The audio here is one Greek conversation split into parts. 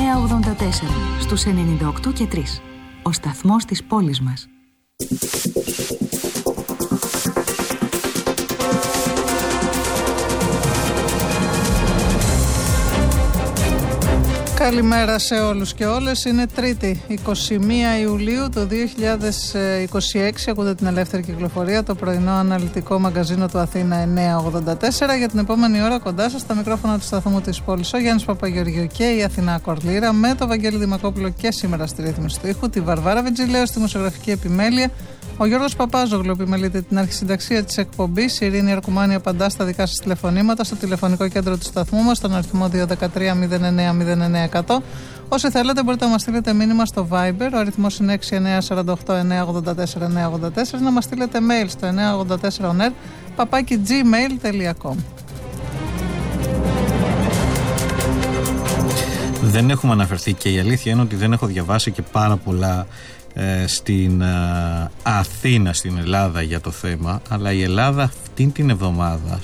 στους 98 και 3. Ο σταθμός της πόλης μας. Καλημέρα σε όλους και όλες. Είναι Τρίτη, 21 Ιουλίου του 2026. Ακούτε την Ελεύθερη Κυκλοφορία, το πρωινό αναλυτικό μαγκαζίνο του Αθήνα 984. Για την επόμενη ώρα κοντά σας, στα μικρόφωνα του σταθμού της πόλης, ο Γιάννης Παπαγεωργίου και η Αθηνά Κορλήρα, με τον Βαγγέλη Δημακόπουλο και σήμερα στη ρύθμιση του ήχου, τη Βαρβάρα Βιτζιλέου στη μουσιογραφική επιμέλεια, ο Γιώργος Παπάζογλου επιμελείται την αρχισυνταξία της εκπομπής, η Ειρήνη Αρκουμάνη απαντά στα δικά σας τηλεφωνήματα στο τηλεφωνικό κέντρο του σταθμού μας, στον αριθμό 213-09-09-100. Όσοι θέλετε μπορείτε να μας στείλετε μήνυμα στο Viber, ο αριθμός είναι 6948-984-984, να μας στείλετε mail στο 984oner@gmail.com. Δεν έχουμε αναφερθεί και η αλήθεια είναι ότι δεν έχω διαβάσει και πάρα πολλά στην Αθήνα, στην Ελλάδα για το θέμα, αλλά η Ελλάδα αυτήν την εβδομάδα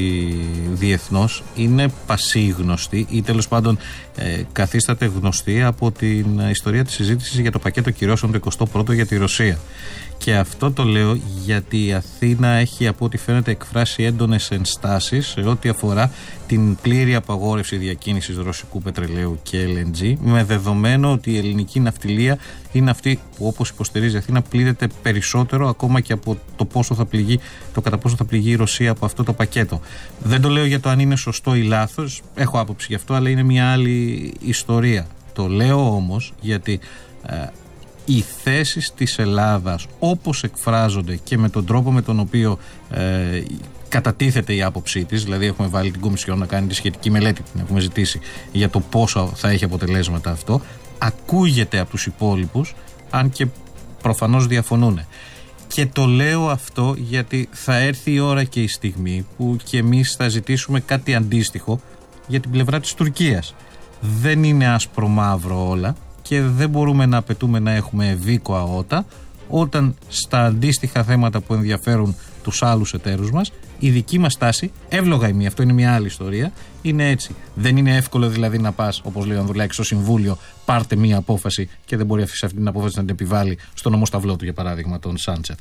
διεθνώς είναι πασίγνωστη ή τέλος πάντων καθίσταται γνωστή από την ιστορία της συζήτησης για το πακέτο κυρώσεων του 21ου για τη Ρωσία. Και αυτό το λέω γιατί η Αθήνα έχει, από ό,τι φαίνεται, εκφράσει έντονες ενστάσεις σε ό,τι αφορά την πλήρη απαγόρευση διακίνησης ρωσικού πετρελαίου και LNG, με δεδομένο ότι η ελληνική ναυτιλία είναι αυτή που, όπως υποστηρίζει η Αθήνα, πλήττεται περισσότερο ακόμα και από το κατά πόσο θα πληγεί η Ρωσία από αυτό το πακέτο. Δεν το λέω για το αν είναι σωστό ή λάθος, έχω άποψη γι' αυτό, αλλά είναι μια άλλη ιστορία. Το λέω όμως γιατί οι θέσεις της Ελλάδας, όπως εκφράζονται και με τον τρόπο με τον οποίο κατατίθεται η άποψή της, δηλαδή έχουμε βάλει την Κομισιόν να κάνει τη σχετική μελέτη, την έχουμε ζητήσει για το πόσο θα έχει αποτελέσματα αυτό, ακούγεται από τους υπόλοιπους, αν και προφανώς διαφωνούν. Και το λέω αυτό γιατί θα έρθει η ώρα και η στιγμή που και εμείς θα ζητήσουμε κάτι αντίστοιχο για την πλευρά της Τουρκίας. Δεν είναι άσπρο μαύρο όλα και δεν μπορούμε να απαιτούμε να έχουμε ευήκο αότα όταν στα αντίστοιχα θέματα που ενδιαφέρουν τους άλλους εταίρους μας η δική μας τάση, εύλογα η μία, αυτό είναι μια άλλη ιστορία, είναι έτσι. Δεν είναι εύκολο δηλαδή να πας, όπως λέει ο Ανδρουλάκης, στο Συμβούλιο, πάρτε μία απόφαση και δεν μπορεί αυτή την απόφαση να την επιβάλλει στον ομοσταυλό του, για παράδειγμα, τον Σάντσεφ.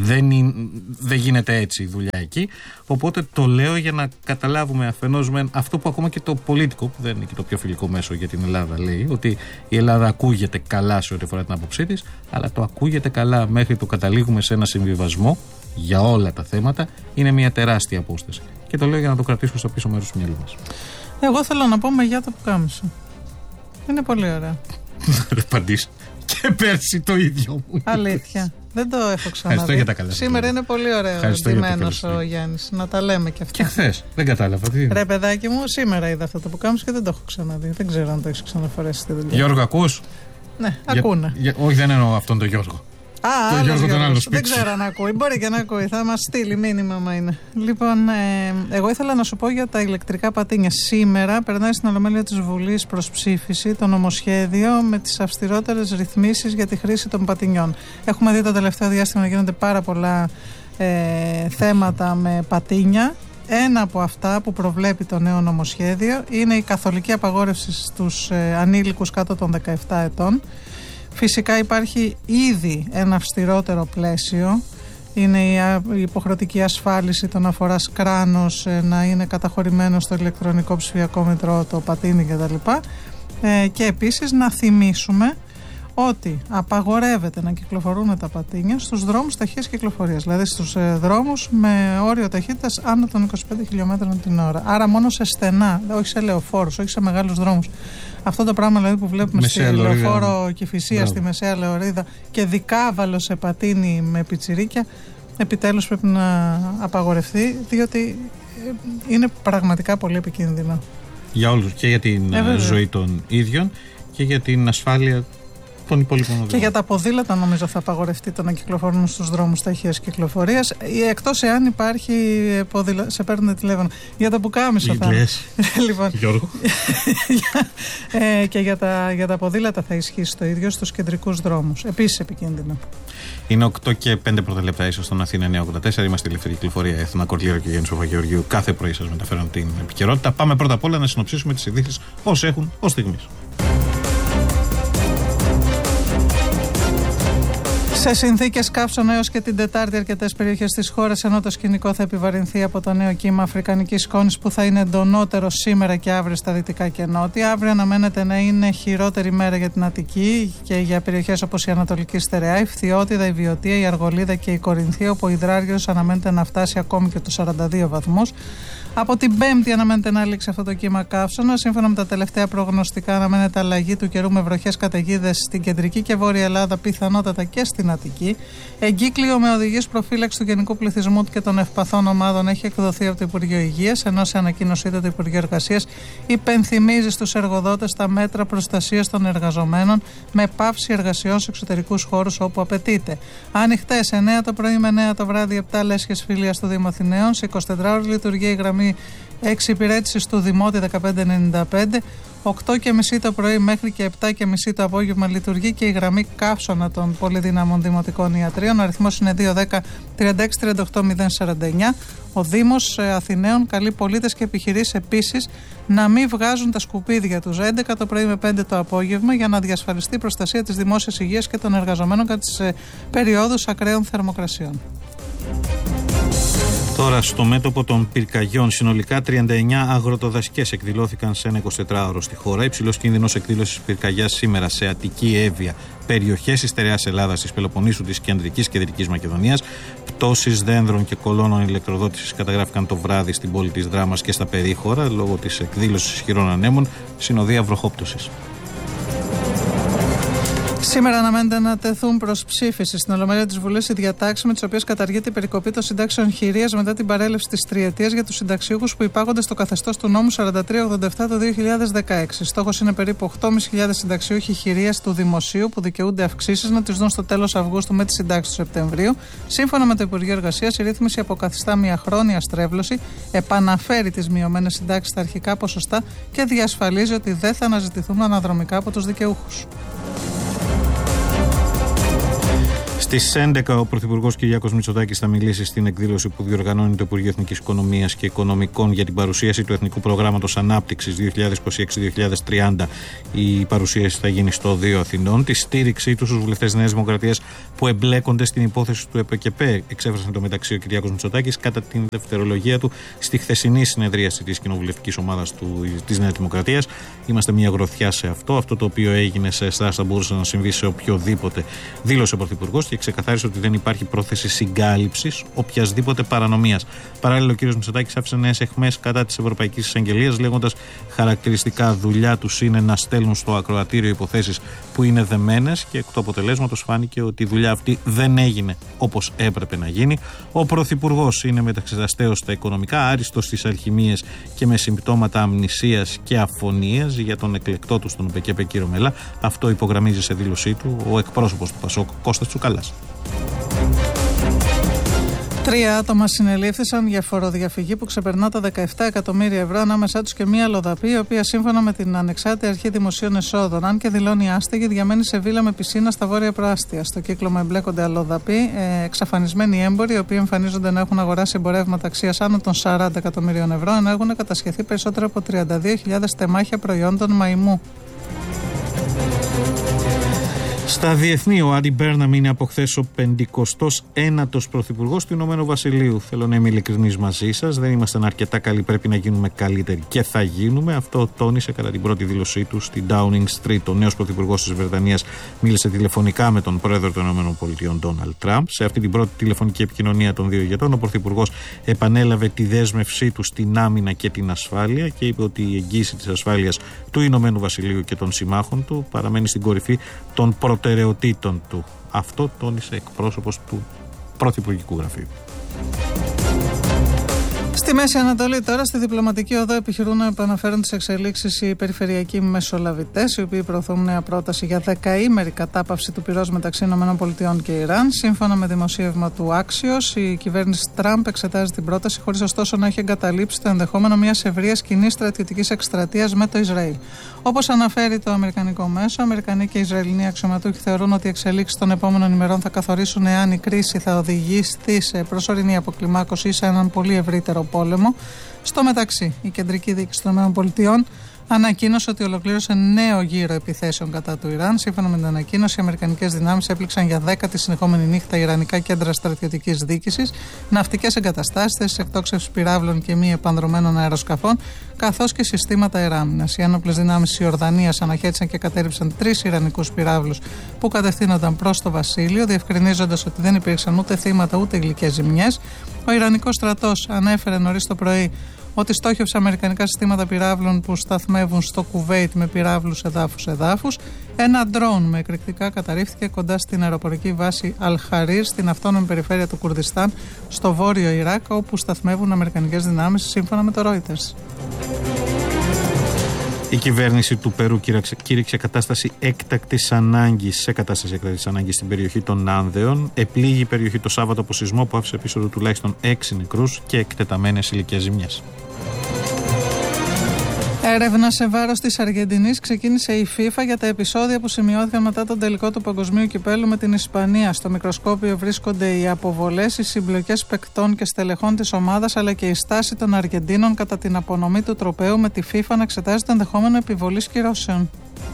Δεν γίνεται έτσι η δουλειά εκεί. Οπότε το λέω για να καταλάβουμε αφενός με αυτό που ακόμα και το Πολίτικο, που δεν είναι και το πιο φιλικό μέσο για την Ελλάδα, λέει, ότι η Ελλάδα ακούγεται καλά σε ό,τι αφορά την άποψή της, αλλά το ακούγεται καλά μέχρι το καταλήγουμε σε ένα συμβιβασμό για όλα τα θέματα, είναι μια τεράστια απόσταση. Και το λέω για να το κρατήσουμε στο πίσω μέρος του μυαλού μας. Εγώ θέλω να πω με γεια το πουκάμισο. Είναι πολύ ωραία. Δεν απαντήσω. Και πέρσι το ίδιο μου. Αλήθεια. Δεν το έχω ξαναδεί. Για τα καλά. Σήμερα είναι πολύ ωραίο ντυμένος ο Γιάννης. Να τα λέμε και αυτά. Και χθες. Δεν κατάλαβα. Ρε παιδάκι μου, σήμερα είδα αυτό το πουκάμισο και δεν το έχω ξαναδεί. Δεν ξέρω αν το έχεις ξαναφορέσει στη δουλειά. Γιώργο, ακούς? Ναι, ακούνε. Όχι, δεν εννοώ αυτόν τον Γιώργο. Δεν ξέρω αν ακούει. Μπορεί και να ακούει. Θα μας στείλει μήνυμα άμα είναι. Λοιπόν, εγώ ήθελα να σου πω για τα ηλεκτρικά πατίνια. Σήμερα περνάει στην Ολομέλεια της Βουλής προς ψήφιση το νομοσχέδιο με τις αυστηρότερες ρυθμίσεις για τη χρήση των πατινιών. Έχουμε δει το τελευταίο διάστημα να γίνονται πάρα πολλά θέματα με πατίνια. Ένα από αυτά που προβλέπει το νέο νομοσχέδιο είναι η καθολική απαγόρευση στους ανήλικους κάτω των 17 ετών. Φυσικά υπάρχει ήδη ένα αυστηρότερο πλαίσιο, είναι η υποχρεωτική ασφάλιση των αφοράς κράνος, να είναι καταχωρημένο στο ηλεκτρονικό ψηφιακό μητρό το πατίνι κτλ. Και επίσης να θυμίσουμε ότι απαγορεύεται να κυκλοφορούν τα πατίνια στους δρόμους ταχείας κυκλοφορίας, δηλαδή στους δρόμους με όριο ταχύτητας άνω των 25 χιλιόμετρων την ώρα. Άρα μόνο σε στενά, όχι σε λεωφόρους, όχι σε μεγάλους δρόμους. Αυτό το πράγμα δηλαδή που βλέπουμε στη λεωφόρο Κηφισία, στη Μεσαία Λεωρίδα και δικάβαλο σε πατίνι με πιτσιρίκια, επιτέλους πρέπει να απαγορευτεί, διότι είναι πραγματικά πολύ επικίνδυνο. Για όλους, και για την ζωή των ίδιων και για την ασφάλεια των υπόλοιπων. Και για τα ποδήλατα νομίζω θα απαγορευτεί το να κυκλοφορούν στους δρόμους ταχείας κυκλοφορίας, εκτός εάν υπάρχει σε παίρνουν τηλέφωνο. Για τα πουκάμισο θα είναι. Λοιπόν, Γιώργο. Και για τα ποδήλατα θα ισχύσει το ίδιο στους κεντρικούς δρόμους. Επίσης επικίνδυνο. Είναι 8 και 5 πρώτα λεπτά ίσως στον Αθήνα 984. Είμαστε ελεύθερη κυκλοφορία. Αθηνά Κορλήρα και Γιάννης Παπαγεωργίου. Κάθε πρωί σας μεταφέρουν την επικαιρότητα. Πάμε πρώτα απ' όλα να συνοψίσουμε τις ειδήσεις όσες έχουν ως στιγμής. Σε συνθήκες καύσωνα έως και την Τετάρτη, αρκετές περιοχές της χώρας, ενώ το σκηνικό θα επιβαρυνθεί από το νέο κύμα αφρικανικής σκόνης που θα είναι εντονότερο σήμερα και αύριο στα δυτικά και νότια. Αύριο αναμένεται να είναι χειρότερη μέρα για την Αττική και για περιοχές όπως η Ανατολική Στερεά, η Φθιώτιδα, η Βιωτία, η Αργολίδα και η Κορινθία, όπου ο υδράργυρος αναμένεται να φτάσει ακόμη και τους 42 βαθμούς. Από την Πέμπτη αναμένεται να λήξει αυτό το κύμα καύσωνα. Σύμφωνα με τα τελευταία προγνωστικά, αναμένεται αλλαγή του καιρού με βροχές καταιγίδες στην κεντρική και βόρεια Ελλάδα, πιθανότατα και στην Αττική. Εγκύκλιο με οδηγίες προφύλαξης του γενικού πληθυσμού και των ευπαθών ομάδων έχει εκδοθεί από το Υπουργείο Υγείας, ενώ σε ανακοίνωσή του το Υπουργείο Εργασίας υπενθυμίζει στους εργοδότες τα μέτρα προστασίας των εργαζομένων με πάυση εργασιών σε εξωτερικούς χώρους όπου απαιτείται. Ανοιχτές 9 το πρωί με 9 το βράδυ 7 λέσχες φιλίας του Δήμου Αθηναίων. Σε 24 ώρες λειτουργεί η γραμμή εξυπηρέτησης του Δημότη 1595. 8.30 το πρωί μέχρι και 7.30 το απόγευμα λειτουργεί και η γραμμή καύσωνα των πολυδύναμων δημοτικών ιατρίων. Ο αριθμός είναι 210 36 38 049. Ο Δήμος Αθηναίων καλεί πολίτες και επιχειρήσεις επίσης να μην βγάζουν τα σκουπίδια τους 11 το πρωί με 5 το απόγευμα για να διασφαλιστεί η προστασία της δημόσιας υγείας και των εργαζομένων κατά τις περιόδους ακραίων θερμοκρασιών. Τώρα στο μέτωπο των πυρκαγιών, συνολικά 39 αγροτοδασικές εκδηλώθηκαν σε ένα 24ωρο στη χώρα. Υψηλός κίνδυνος εκδήλωσης πυρκαγιάς σήμερα σε Αττική, Εύβοια, περιοχές της στερεάς Ελλάδας, της Πελοποννήσου, της Κεντρικής και Δυτικής Μακεδονίας. Πτώσεις δένδρων και κολόνων ηλεκτροδότησης καταγράφηκαν το βράδυ στην πόλη της Δράμας και στα περίχωρα λόγω της εκδήλωσης ισχυρών ανέμων, συνοδεία βροχόπτωσης. Σήμερα αναμένεται να τεθούν προς ψήφιση στην Ολομέλεια της Βουλής οι διατάξεις με τις οποίες καταργείται η περικοπή των συντάξεων χειρίας μετά την παρέλευση της τριετίας για τους συνταξιούχους που υπάγονται στο καθεστώς του νόμου 4387 το 2016. Στόχος είναι περίπου 8.500 συνταξιούχοι χειρίας του Δημοσίου που δικαιούνται αυξήσεις να τις δουν στο τέλος Αυγούστου με τις συντάξεις του Σεπτεμβρίου. Σύμφωνα με το Υπουργείο Εργασίας, η ρύθμιση αποκαθιστά μια χρόνια στρέβλωση, επαναφέρει τις μειωμένες συντάξεις στα αρχικά ποσοστά και διασφαλίζει ότι δεν θα αναζητηθούν αναδρομικά από τους δικαιούχους. Στις 11 ο Πρωθυπουργός Κυριάκος Μητσοτάκης θα μιλήσει στην εκδήλωση που διοργανώνει το Υπουργείο Εθνικής Οικονομίας και Οικονομικών για την παρουσίαση του Εθνικού Προγράμματος Ανάπτυξης 2026-2030. Η παρουσίαση θα γίνει στο 2 Αθηνών. Τη στήριξή του στους βουλευτές της Νέας Δημοκρατίας που εμπλέκονται στην υπόθεση του ΕΠΚΕ εξέφρασε το μεταξύ ο Κυριάκος Μητσοτάκης κατά την δευτερολογία του στη χθεσινή συνεδρίαση της κοινοβουλευτικής ομάδας της Νέας Δημοκρατίας. Είμαστε μια γροθιά σε αυτό. Αυτό το οποίο έγινε σε εσάς θα μπορούσε να συμβεί σε οποιοδήποτε, δήλωσε ο Πρωθυπουργός και ξεκαθάρισε ότι δεν υπάρχει πρόθεση συγκάλυψης οποιασδήποτε παρανομίας. Παράλληλα, ο κ. Μητσοτάκης άφησε νέες αιχμές κατά της Ευρωπαϊκής Εισαγγελίας, λέγοντας χαρακτηριστικά δουλειά τους είναι να στέλνουν στο ακροατήριο υποθέσεις που είναι δεμένες και εκ του αποτελέσματος φάνηκε ότι η δουλειά αυτή δεν έγινε όπως έπρεπε να γίνει. Ο Πρωθυπουργός είναι μεταξυδαστέως στα οικονομικά, άριστος στις αλχημίες και με συμπτώματα αμνησίας και αφωνίας για τον εκλεκτό του στον ΟΠΕΚΕΠΕ κ. Μελά. Αυτό υπογραμμίζει σε δήλωσή του ο εκπρόσωπος του ΠΑΣΟΚ Κώστας Τσουκαλάς. 3 άτομα συνελήφθησαν για φοροδιαφυγή που ξεπερνά τα 17 εκατομμύρια ευρώ, ανάμεσά τους και μία αλλοδαπή, η οποία σύμφωνα με την Ανεξάρτητη Αρχή Δημοσίων Εσόδων, αν και δηλώνει άστεγη, διαμένει σε βίλα με πισίνα στα βόρεια προάστια. Στο κύκλωμα εμπλέκονται αλλοδαποί, εξαφανισμένοι έμποροι, οι οποίοι εμφανίζονται να έχουν αγοράσει εμπορεύματα αξίας άνω των 40 εκατομμυρίων ευρώ, ενώ έχουν κατασχεθεί περισσότερο από 32.000 τεμάχια προϊόντων μαϊμού. Στα διεθνή, ο Άντι Μπέρναμ είναι από χθες ο 59ος πρωθυπουργός του Ηνωμένου Βασιλείου. Θέλω να είμαι ειλικρινής μαζί σας. Δεν ήμασταν αρκετά καλοί, πρέπει να γίνουμε καλύτεροι και θα γίνουμε. Αυτό τόνισε κατά την πρώτη δήλωσή του στην Downing Street. Ο νέος πρωθυπουργός της Βρετανίας μίλησε τηλεφωνικά με τον πρόεδρο των ΗΠΑ, Ντόναλντ Τραμπ. Σε αυτή την πρώτη τηλεφωνική επικοινωνία των δύο ηγετών, ο πρωθυπουργός επανέλαβε τη δέσμευσή του στην άμυνα και την ασφάλεια και είπε ότι η εγγύηση της ασφάλειας του Ηνωμένου Βασιλείου και των συμμάχων του παραμένει στην κορυφή των προτεραιοτήτων του. Αυτό τόνισε εκπρόσωπος του Πρωθυπουργικού Γραφείου. Στη Μέση Ανατολή τώρα, στη διπλωματική οδό, επιχειρούν να επαναφέρουν τις εξελίξεις οι περιφερειακοί μεσολαβητές, οι οποίοι προωθούν νέα πρόταση για 10ήμερη κατάπαυση του πυρός μεταξύ ΗΠΑ και Ιράν. Σύμφωνα με δημοσίευμα του Axios, η κυβέρνηση Τραμπ εξετάζει την πρόταση, χωρίς ωστόσο να έχει εγκαταλείψει το ενδεχόμενο μιας ευρείας κοινής στρατιωτικής εκστρατείας με το Ισραήλ. Όπως αναφέρει το αμερικανικό μέσο, Αμερικανοί και Ισραηλινοί αξιωματούχοι θεωρούν ότι οι εξελίξεις των επόμενων ημερών θα καθορίσουν εάν η κρίση θα οδηγήσει σε προσωρινή αποκλιμάκωση ή σε έναν πολύ ευρύτερο πόλεμο. Στο μεταξύ, η κεντρική διοίκηση των ΗΠΑ ανακοίνωσε ότι ολοκλήρωσε νέο γύρο επιθέσεων κατά του Ιράν. Σύμφωνα με την ανακοίνωση, οι αμερικανικές δυνάμεις έπληξαν για 10η συνεχόμενη νύχτα ιρανικά κέντρα στρατιωτικής διοίκησης, ναυτικές εγκαταστάσεις, θέσεις εκτόξευσης πυράβλων και μη επανδρομένων αεροσκαφών, καθώς και συστήματα αεράμινας. Οι ένοπλες δυνάμεις της Ιορδανίας αναχέτησαν και κατέρριψαν 3 ιρανικούς πυράβλους που κατευθύνονταν προς το βασίλειο, διευκρινίζοντας ότι δεν υπήρξαν ούτε θύματα ούτε υλικές ζημιές. Ο Ιρανικός στρατός ανέφερε νωρίς το πρωί ότι στόχευσε αμερικανικά συστήματα πυράβλων που σταθμεύουν στο Κουβέιτ με πυράβλους εδάφους. Ένα ντρόουν με εκρηκτικά καταρρίφθηκε κοντά στην αεροπορική βάση Αλ-Χαρίρ στην αυτόνομη περιφέρεια του Κουρδιστάν στο βόρειο Ιράκ, όπου σταθμεύουν αμερικανικές δυνάμεις, σύμφωνα με το Reuters. Η κυβέρνηση του Περού κήρυξε κατάσταση έκτακτης ανάγκης στην περιοχή των Άνδεων. Επλήγει η περιοχή το Σάββατο από σεισμό που άφησε πίσω του τουλάχιστον 6 νεκρούς και εκτεταμένες υλικές ζημιές. Έρευνα σε βάρος της Αργεντινής ξεκίνησε η FIFA για τα επεισόδια που σημειώθηκαν μετά τον τελικό του Παγκοσμίου Κυπέλλου με την Ισπανία. Στο μικροσκόπιο βρίσκονται οι αποβολές, οι συμπλοκές παικτών και στελεχών της ομάδας, αλλά και η στάση των Αργεντίνων κατά την απονομή του τροπαίου, με τη FIFA να εξετάζει το ενδεχόμενο επιβολής κυρώσεων.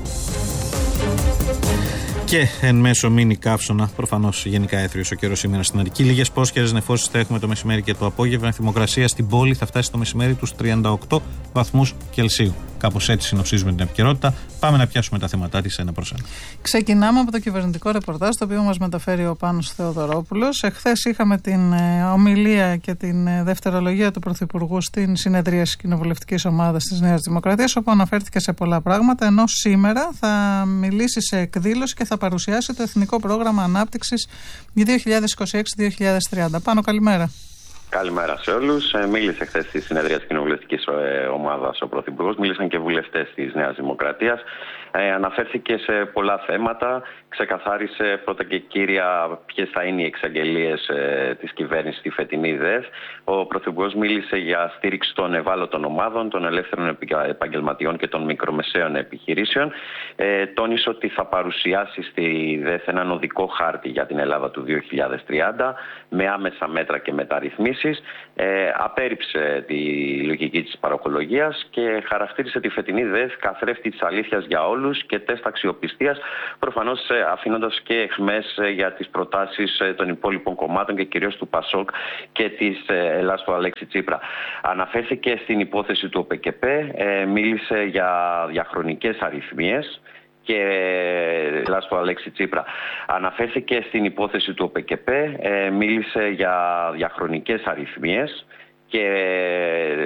Και εν μέσω μίνι καύσωνα, προφανώς γενικά έθριος ο καιρός σήμερα στην Αττική. Λίγες πρόσχερες νεφώσεις θα έχουμε το μεσημέρι και το απόγευμα. Η θερμοκρασία στην πόλη θα φτάσει το μεσημέρι τους 38 βαθμούς Κελσίου. Κάπως έτσι συνοψίζουμε την επικαιρότητα. Πάμε να πιάσουμε τα θέματά της ένα προς ένα. Ξεκινάμε από το κυβερνητικό ρεπορτάζ, το οποίο μας μεταφέρει ο Πάνος Θεοδωρόπουλος. Εχθές είχαμε την ομιλία και την δευτερολογία του Πρωθυπουργού στην συνεδρία της Κοινοβουλευτικής Ομάδας της Νέας Δημοκρατίας, όπου αναφέρθηκε σε πολλά πράγματα, ενώ σήμερα θα μιλήσει σε εκδήλωση και θα παρουσιάσει το Εθνικό Πρόγραμμα Ανάπτυξης 2026-2030. Πάνο, καλημέρα. Καλημέρα σε όλους. Μίλησε χθες στη συνεδρία της Κοινοβουλευτικής Ομάδας ο Πρωθυπουργός, μίλησαν και βουλευτές της Νέας Δημοκρατίας. Αναφέρθηκε σε πολλά θέματα, ξεκαθάρισε πρώτα και κύρια ποιες θα είναι οι εξαγγελίες της κυβέρνησης στη φετινή ΔΕΘ. Ο Πρωθυπουργός μίλησε για στήριξη των ευάλωτων ομάδων, των ελεύθερων επαγγελματιών και των μικρομεσαίων επιχειρήσεων. Τόνισε ότι θα παρουσιάσει στη ΔΕΘ έναν οδικό χάρτη για την Ελλάδα του 2030 με άμεσα μέτρα και μεταρρυθμίσεις. Απέρριψε τη λογική της παροχολογίας και χαρακτήρισε τη φετινή ΔΕΘ καθρέφτη της αλήθειας για όλους και τεστ αξιοπιστίας, προφανώς αφήνοντας και εχμές για τις προτάσεις των υπόλοιπων κομμάτων και κυρίως του ΠΑΣΟΚ και της Ελλάς του Αλέξη Τσίπρα. Αναφέρθηκε στην υπόθεση του ΟΠΕΚΕΠ, μίλησε για διαχρονικές αριθμίες και Ελλάς του Αλέξη Τσίπρα. Αναφέρθηκε στην υπόθεση του ΟΠΕΚΕΠ, μίλησε για διαχρονικές αριθμίες και